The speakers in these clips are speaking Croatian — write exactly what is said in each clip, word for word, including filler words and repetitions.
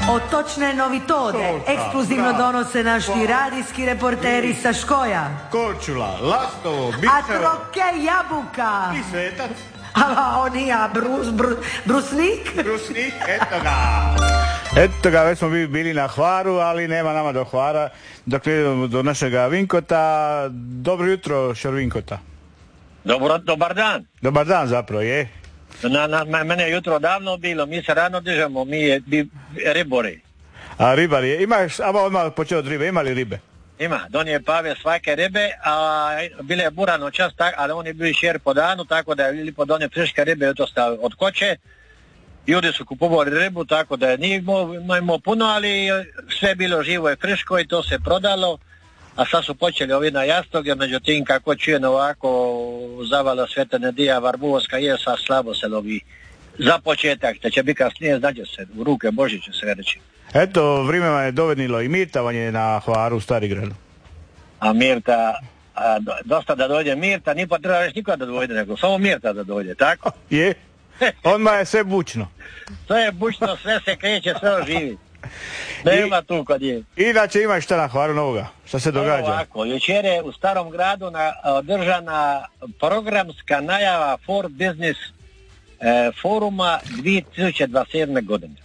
Otočne novitode ekskluzivno donose naši radijski reporteri sa Škoja, Korčula, Lastovo, a Bičevo Troke Jabuka i Svetac. A on i ja, brus, bru, Brusnik. Brusnik, eto ga. Eto ga, već smo bili na Hvaru, ali nema nama do Hvara. Dok idemo do našega Vinkota. Dobro jutro, šor Vinkota. Dobro, dobar dan. Dobar dan zapravo, je. Na, na, mene je jutro davno bilo, mi se rano dižemo, mi je bi, ribori. A ribari, imaš, a odmah počeo od ribe, ima li ribe? Ima, donije Pave svake ribe, a bile je bura noćas, ali on je bio šer po danu, tako da je lipo donije friške ribe od koće. Ljudi su kupovali ribu, tako da je nije imao puno, ali sve je bilo živo i friško i to se prodalo. A sad su počeli ovi na jastoge, međutim kako čujem ovako zavala Sveta Nedija, Varbovska je sa slabo se lovi. Za početak, da će biti kasnije, znađe se, u ruke Božje će se reći. Eto, vrijeme vam je dovednilo i Mirta vam je na Hvaru u Starigradu. A Mirta, a, dosta da dođe Mirta, ni pa treba reći nikoga da dođe, nego samo Mirta da dođe, tako? Je, odmah je sve bučno. To je bučno, sve se kreće, sve oživi. Nema tu kad je. Inače imaš šta na Hvaru novoga? Šta se događa? Ovako, jučer je u Starom gradu na, održana programska najava For Business e, foruma dvije tisuće dvadeset sedme. godine.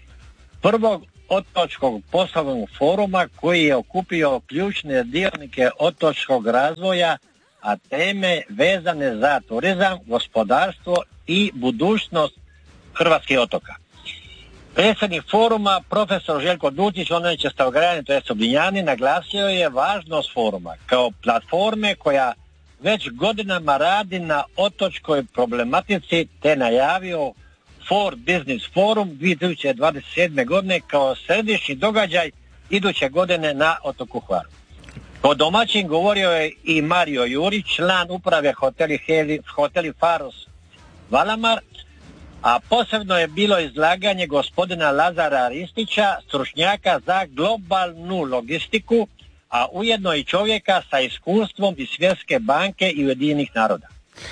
Prvog otočkog poslovnog foruma koji je okupio ključne dionike otočkog razvoja, a teme vezane za turizam, gospodarstvo i budućnost hrvatskih otoka. Predsjednik foruma, profesor Željko Dučić, on će Stavograni, to je Sobinjani, naglasio je važnost foruma kao platforme koja već godinama radi na otočkoj problematici, te najavio For Business Forum dvije tisuće dvadeset sedme. godine kao središnji događaj iduće godine na otoku Hvaru. Kao domaćin govorio je i Mario Jurić, član uprave hoteli, Heli, hoteli Faros Valamar, a posebno je bilo izlaganje gospodina Lazara Ristića, stručnjaka za globalnu logistiku, a ujedno i čovjeka sa iskustvom iz Svjetske banke i Ujedinjenih naroda.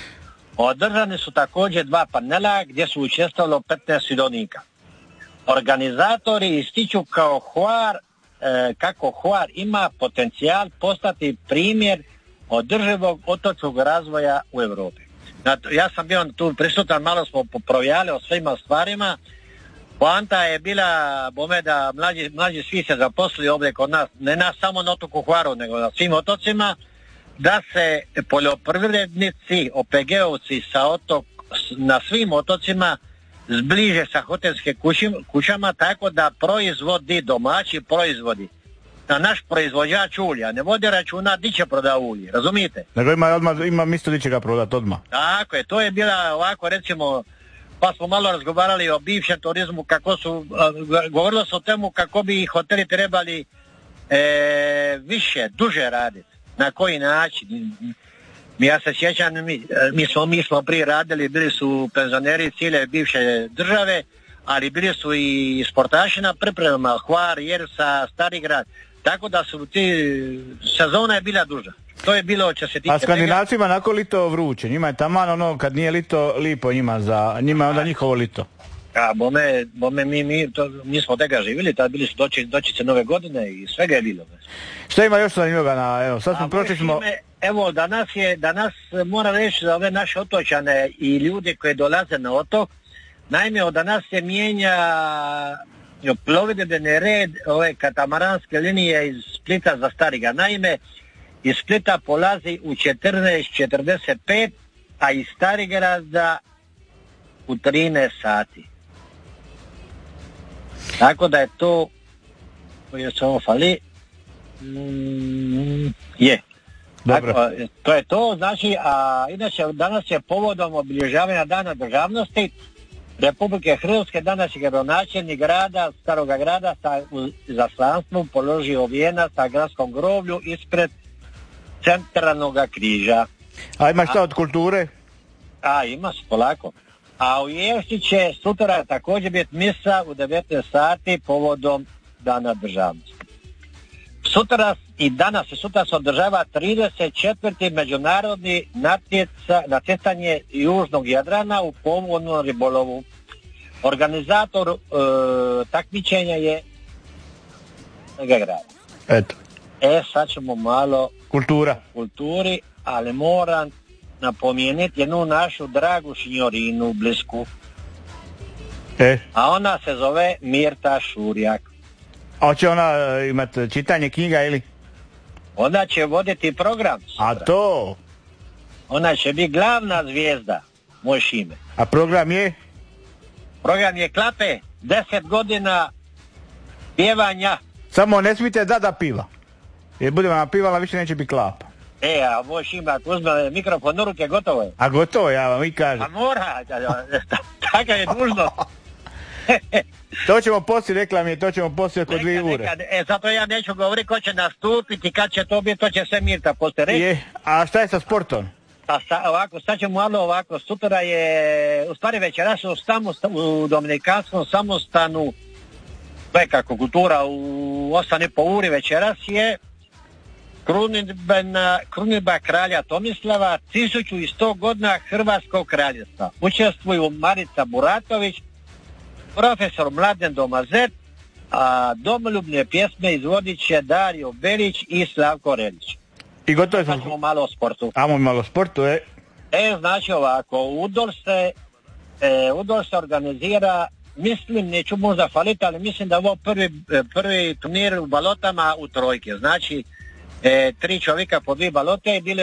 Održani su također dva panela gdje su učestvovalo petnaest sudionika. Organizatori ističu kao Hvar, e, kako Hvar ima potencijal postati primjer održivog otočnog razvoja u Europi. Ja sam bio tu prisutan, malo smo provjali o svima stvarima. Poanta je bila, bome da mlađi, mlađi svi se zaposlili ovdje kod nas, ne nas samo na otoku Hvaru, nego na svim otocima, da se poljoprivrednici, O P G-ovci sa otok, na svim otocima zbliže sa hotelske kućama, tako da proizvodi, domaći proizvodi, na naš proizvođač ulja ne vodi računa di će proda ulje, razumijete? Nego ima, odmah, ima mjesto di će ga prodati odmah. Tako je, to je bila ovako recimo, pa smo malo razgovarali o bivšem turizmu, kako su, govorilo se o temu kako bi hoteli trebali e, više, duže raditi, na koji način. Ja se sjećam, mi, mi, smo, mi smo prije radili, bili su penzioneri cijele bivše države, ali bili su i sportaši na pripremama, Hvar, Jersa, Starigrad, tako da su ti, sezona je bila duža. To je bilo će se tiče. A Skandinavcima nakon lito vruće, njima je taman ono kad nije lito lipo njima za, njima je onda njihovo lito. A bome, bome mi, mi, to, mi smo tega živjeli, tad bili su doći, doći se nove godine i svega je bilo. Šta ima još zanimljivoga na, evo, sad smo prošli smo... Evo, danas je, danas moram reći za ove naše otočane i ljude koji dolaze na otok, naime od danas se mijenja plovidbeni red ove katamaranske linije iz Splita za Starigrad. Naime, iz Splita polazi u četrnaest četrdeset pet, a iz Starigrada u trinaest sati. Tako da je to, koje se ovo fali, mm, je. Dobro. Tako, to je to, znači, a inače danas je povodom obilježavanja Dana državnosti Republike Hrvatske, danas je gradonačelnik grada, Staroga grada sa izaslanstvom položio vijenac na gradskom groblju ispred centralnog križa. A ima šta od kulture? A ima se, polako. A u Ješći će sutra također biti misa u devetnaest sati povodom Dana državnosti. Sutra i danas i sutra se održava trideset četvrti međunarodni natjeca, natjecanje Južnog Jadrana u povodnom ribolovu. Organizator e, takmičenja je grad. Eto. E, sad ćemo malo Kultura. kulturi, ali moram napomenuti jednu našu dragu šinjorinu blisku. E. A ona se zove Mirta Šurjak. A hoće ona imati čitanje knjiga ili? Ona će voditi program. A to? Ona će biti glavna zvijezda, moj Šime. A program je? Program je Klape, deset godina pjevanja. Samo ne smijete da da piva. Jer budemo napivala, više neće biti klapa. E, a moj Šime, ako uzme mikrofon u ruke, gotovo je. A gotovo, ja vam i kažem. A mora, taka je dužnost. To ćemo poslije, rekla mi je, to ćemo poslije oko dvije ure. Nekad, e, zato ja neću govoriti ko će nastupiti, kad će to biti, to će sve Mirta poslije reći. Je, a šta je sa sportom? A sa, ovako, sad ćemo malo ovako, sutra je, u stvari večeras u, samosta, u Dominikanskom samostanu, nekako kultura, u osam i po uri večeras je krunidba, krunidba kralja Tomislava, tisuću sto godina Hrvatskog kraljevstva. Učestvuju Marica Buratović, profesor Mladen Domazet, a domoljubne pjesme izvodit će Dario Belić i Slavko Relić. I gotovo smo. Znači malo o sportu. Amo malo o sportu, e. E, znači ovako, Udol se, e, Udol se organizira, mislim, neću možda faliti, ali mislim da ovo prvi, prvi turnir u balotama u trojke. Znači, e, tri čovjeka po dvije balote i bile